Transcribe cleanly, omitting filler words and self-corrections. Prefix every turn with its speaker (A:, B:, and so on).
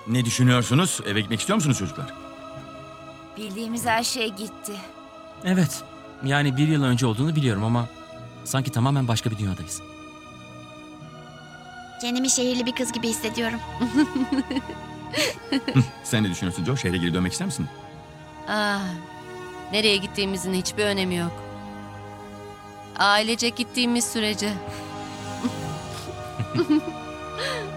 A: Ne düşünüyorsunuz? Eve gitmek istiyor musunuz çocuklar?
B: Bildiğimiz her şey gitti.
C: Evet. Yani 1 yıl önce olduğunu biliyorum ama sanki tamamen başka bir dünyadayız.
D: Kendimi şehirli bir kız gibi hissediyorum.
A: Sen ne düşünüyorsun Joe? Şehre geri dönmek ister misin?
E: Ah, nereye gittiğimizin hiçbir önemi yok. Ailecek gittiğimiz sürece.